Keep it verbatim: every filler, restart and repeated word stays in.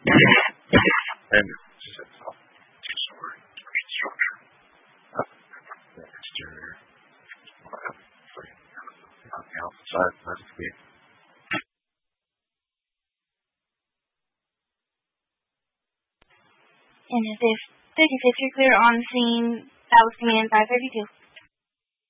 And it's just a two-story structure. The exterior, on the outside, that's the And if thirty-six, you're clear on scene. That was command five thirty-two.